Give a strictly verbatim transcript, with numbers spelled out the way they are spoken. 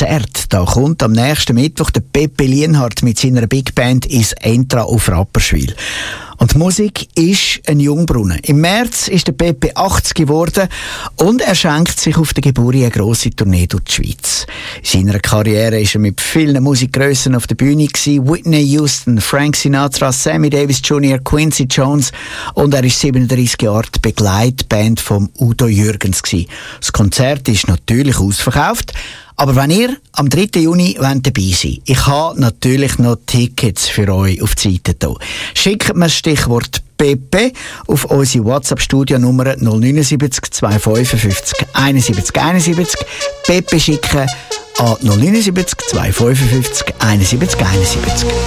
Konzert. Da kommt am nächsten Mittwoch der Pepe Lienhard mit seiner Big Band ins Entra auf Rapperswil. Und die Musik ist ein Jungbrunnen. Im März ist der Pepe achtzig geworden und er schenkt sich auf der Geburt eine grosse Tournee durch die Schweiz. In seiner Karriere ist er mit vielen Musikgrössen auf der Bühne gewesen. Whitney Houston, Frank Sinatra, Sammy Davis Junior, Quincy Jones und er ist siebenunddreissig Jahre die Begleitband von Udo Jürgens gewesen. Das Konzert ist natürlich ausverkauft. Aber wenn ihr am dritten Juni dabei sein wollt, ich habe natürlich noch Tickets für euch auf die Seite hier. Schickt mir das Stichwort Pepe auf unsere WhatsApp-Studio-Nummer null neun sieben zwei fünf fünf eins sieben eins sieben. Pepe schicken an null neun sieben zwei fünf fünf eins sieben eins sieben.